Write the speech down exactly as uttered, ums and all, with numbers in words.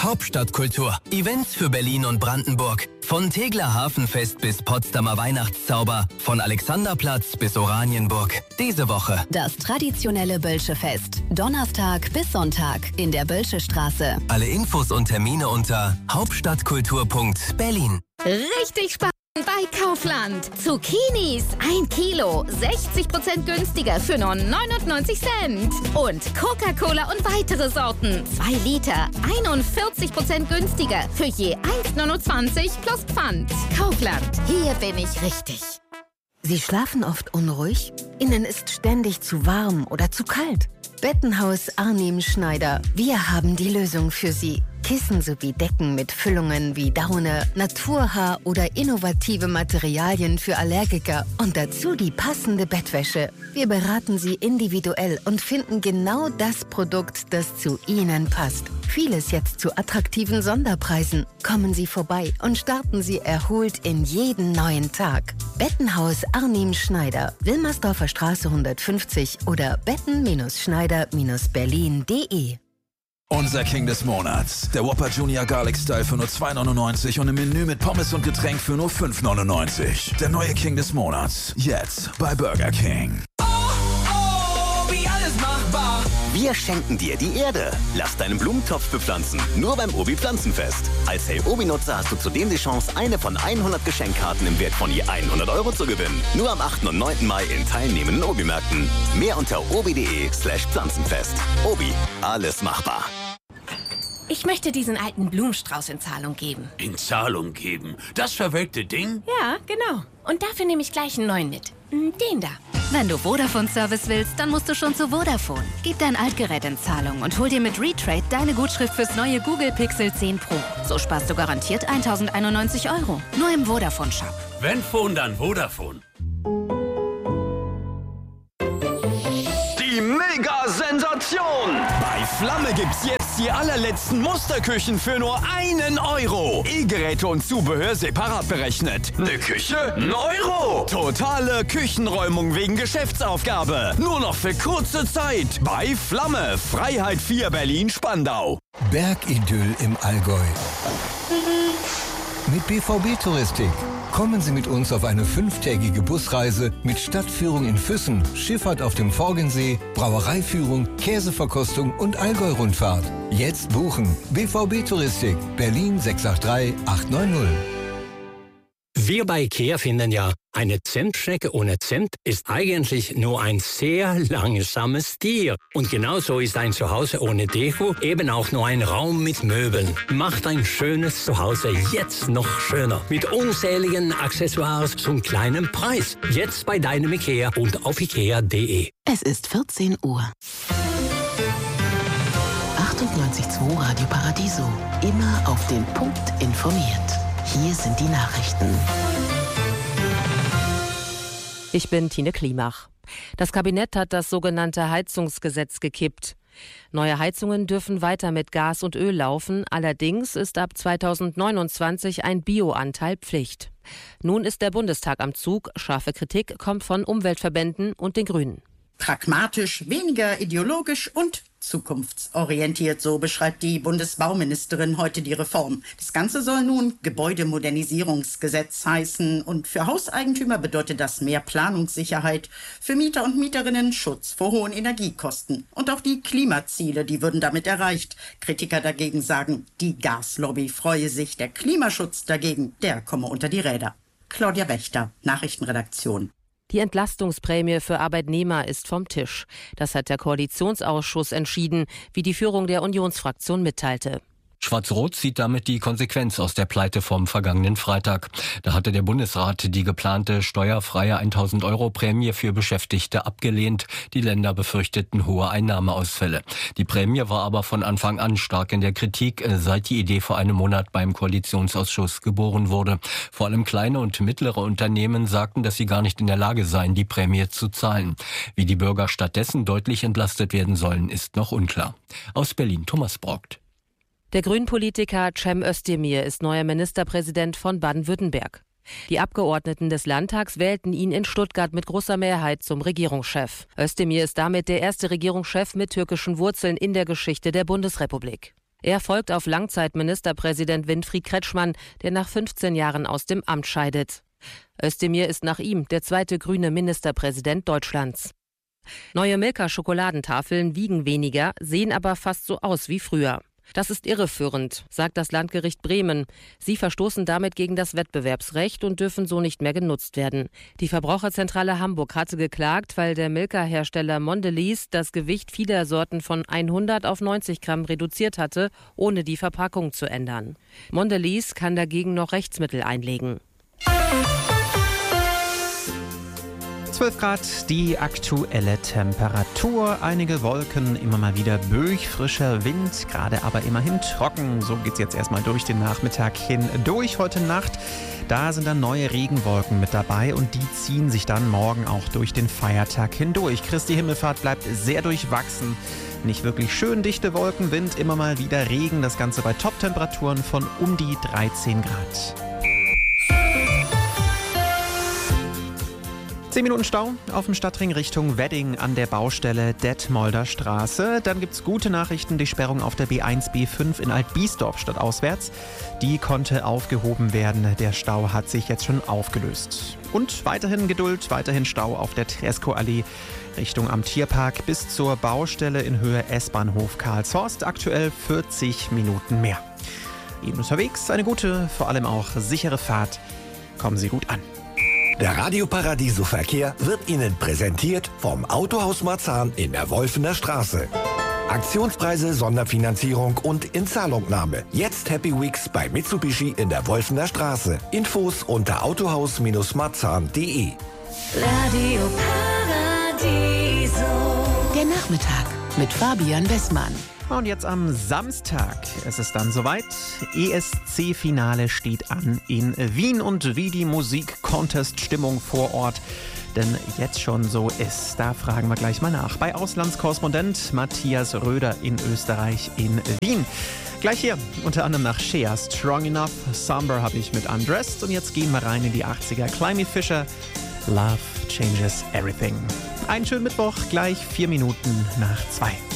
Hauptstadtkultur. Events für Berlin und Brandenburg. Von Tegeler Hafenfest bis Potsdamer Weihnachtszauber. Von Alexanderplatz bis Oranienburg. Diese Woche das traditionelle Bölsche Fest. Donnerstag bis Sonntag in der Bölsche Straße. Alle Infos und Termine unter hauptstadtkultur punkt berlin. Richtig spannend bei Kaufland. Zucchinis, ein Kilo, sechzig Prozent günstiger für nur neunundneunzig Cent. Und Coca-Cola und weitere Sorten, zwei Liter, einundvierzig Prozent günstiger für je eins Komma neunundzwanzig plus Pfand. Kaufland, hier bin ich richtig. Sie schlafen oft unruhig? Ihnen ist ständig zu warm oder zu kalt? Bettenhaus Arnim Schneider. Wir haben die Lösung für Sie. Kissen sowie Decken mit Füllungen wie Daune, Naturhaar oder innovative Materialien für Allergiker und dazu die passende Bettwäsche. Wir beraten Sie individuell und finden genau das Produkt, das zu Ihnen passt. Vieles jetzt zu attraktiven Sonderpreisen. Kommen Sie vorbei und starten Sie erholt in jeden neuen Tag. Bettenhaus Arnim Schneider, Wilmersdorfer Straße hundertfünfzig oder betten Schneider Berlin punkt de. Unser King des Monats. Der Whopper Junior Garlic Style für nur zwei neunundneunzig und ein Menü mit Pommes und Getränk für nur fünf neunundneunzig. Der neue King des Monats. Jetzt bei Burger King. Oh, oh, wie alles machbar. Wir schenken dir die Erde. Lass deinen Blumentopf bepflanzen. Nur beim Obi Pflanzenfest. Als Hey Obi-Nutzer hast du zudem die Chance, eine von hundert Geschenkkarten im Wert von je hundert Euro zu gewinnen. Nur am achten und neunten Mai in teilnehmenden Obi-Märkten. Mehr unter obi.de slash Pflanzenfest. Obi, alles machbar. Ich möchte diesen alten Blumenstrauß in Zahlung geben. In Zahlung geben? Das verwelkte Ding? Ja, genau. Und dafür nehme ich gleich einen neuen mit. Den da. Wenn du Vodafone-Service willst, dann musst du schon zu Vodafone. Gib dein Altgerät in Zahlung und hol dir mit Retrade deine Gutschrift fürs neue Google Pixel zehn Pro. So sparst du garantiert tausendeinundneunzig Euro. Nur im Vodafone-Shop. Wenn Phone, dann Vodafone. Die Mega-Sensation! Bei Flamme gibt's jetzt die allerletzten Musterküchen für nur einen Euro. E-Geräte und Zubehör separat berechnet. Ne Küche? Ein Euro. Totale Küchenräumung wegen Geschäftsaufgabe. Nur noch für kurze Zeit. Bei Flamme. Freiheit vier Berlin-Spandau. Bergidyll im Allgäu. Mit B V B-Touristik. Kommen Sie mit uns auf eine fünftägige Busreise mit Stadtführung in Füssen, Schifffahrt auf dem Forgensee, Brauereiführung, Käseverkostung und Allgäu-Rundfahrt. Jetzt buchen. B V B-Touristik. Berlin sechs acht drei acht neun null. Wir bei IKEA finden ja, eine Zimtschnecke ohne Zimt ist eigentlich nur ein sehr langsames Tier. Und genauso ist ein Zuhause ohne Deko eben auch nur ein Raum mit Möbeln. Macht ein schönes Zuhause jetzt noch schöner. Mit unzähligen Accessoires zum kleinen Preis. Jetzt bei deinem IKEA und auf ikea punkt de. Es ist vierzehn Uhr. achtundneunzig Komma zwei Radio Paradiso. Immer auf den Punkt informiert. Hier sind die Nachrichten. Ich bin Tine Klimach. Das Kabinett hat das sogenannte Heizungsgesetz gekippt. Neue Heizungen dürfen weiter mit Gas und Öl laufen. Allerdings ist ab zweitausendneunundzwanzig ein Bioanteil Pflicht. Nun ist der Bundestag am Zug. Scharfe Kritik kommt von Umweltverbänden und den Grünen. Pragmatisch, weniger ideologisch und zukunftsorientiert, so beschreibt die Bundesbauministerin heute die Reform. Das Ganze soll nun Gebäudemodernisierungsgesetz heißen und für Hauseigentümer bedeutet das mehr Planungssicherheit, für Mieter und Mieterinnen Schutz vor hohen Energiekosten. Und auch die Klimaziele, die würden damit erreicht. Kritiker dagegen sagen, die Gaslobby freue sich, der Klimaschutz dagegen, der komme unter die Räder. Claudia Wächter, Nachrichtenredaktion. Die Entlastungsprämie für Arbeitnehmer ist vom Tisch. Das hat der Koalitionsausschuss entschieden, wie die Führung der Unionsfraktion mitteilte. Schwarz-Rot zieht damit die Konsequenz aus der Pleite vom vergangenen Freitag. Da hatte der Bundesrat die geplante steuerfreie tausend Euro Prämie für Beschäftigte abgelehnt. Die Länder befürchteten hohe Einnahmeausfälle. Die Prämie war aber von Anfang an stark in der Kritik, seit die Idee vor einem Monat beim Koalitionsausschuss geboren wurde. Vor allem kleine und mittlere Unternehmen sagten, dass sie gar nicht in der Lage seien, die Prämie zu zahlen. Wie die Bürger stattdessen deutlich entlastet werden sollen, ist noch unklar. Aus Berlin Thomas Brockt. Der Grünpolitiker Cem Özdemir ist neuer Ministerpräsident von Baden-Württemberg. Die Abgeordneten des Landtags wählten ihn in Stuttgart mit großer Mehrheit zum Regierungschef. Özdemir ist damit der erste Regierungschef mit türkischen Wurzeln in der Geschichte der Bundesrepublik. Er folgt auf Langzeitministerpräsident Winfried Kretschmann, der nach fünfzehn Jahren aus dem Amt scheidet. Özdemir ist nach ihm der zweite grüne Ministerpräsident Deutschlands. Neue Milka-Schokoladentafeln wiegen weniger, sehen aber fast so aus wie früher. Das ist irreführend, sagt das Landgericht Bremen. Sie verstoßen damit gegen das Wettbewerbsrecht und dürfen so nicht mehr genutzt werden. Die Verbraucherzentrale Hamburg hatte geklagt, weil der Milka-Hersteller Mondelez das Gewicht vieler Sorten von hundert auf neunzig Gramm reduziert hatte, ohne die Verpackung zu ändern. Mondelez kann dagegen noch Rechtsmittel einlegen. zwölf Grad, die aktuelle Temperatur. Einige Wolken, immer mal wieder böig, frischer Wind, gerade aber immerhin trocken. So geht es jetzt erstmal durch den Nachmittag hindurch. Heute Nacht, da sind dann neue Regenwolken mit dabei und die ziehen sich dann morgen auch durch den Feiertag hindurch. Christi Himmelfahrt bleibt sehr durchwachsen. Nicht wirklich schön, dichte Wolken, Wind, immer mal wieder Regen. Das Ganze bei Top-Temperaturen von um die dreizehn Grad. zehn Minuten Stau auf dem Stadtring Richtung Wedding an der Baustelle Detmolder Straße. Dann gibt es gute Nachrichten. Die Sperrung auf der B eins B fünf in Altbiesdorf stadtauswärts. Die konnte aufgehoben werden. Der Stau hat sich jetzt schon aufgelöst. Und weiterhin Geduld, weiterhin Stau auf der Treskoallee Richtung am Tierpark bis zur Baustelle in Höhe S-Bahnhof Karlshorst. Aktuell vierzig Minuten mehr. Ihnen unterwegs eine gute, vor allem auch sichere Fahrt. Kommen Sie gut an. Der Radio Paradiso Verkehr wird Ihnen präsentiert vom Autohaus Marzahn in der Wolfener Straße. Aktionspreise, Sonderfinanzierung und Inzahlungnahme. Jetzt Happy Weeks bei Mitsubishi in der Wolfener Straße. Infos unter autohaus marzahn punkt de. Radio Paradiso. Der Nachmittag mit Fabian Westmann. Und jetzt am Samstag ist es dann soweit. E S C-Finale steht an in Wien und wie die Musik-Contest-Stimmung vor Ort denn jetzt schon so ist. Da fragen wir gleich mal nach bei Auslandskorrespondent Matthias Röder in Österreich in Wien. Gleich hier, unter anderem nach Shea, Strong Enough, Somber habe ich mit Undressed und jetzt gehen wir rein in die achtziger. Climby Fisher, Love Changes Everything. Einen schönen Mittwoch, gleich vier Minuten nach zwei.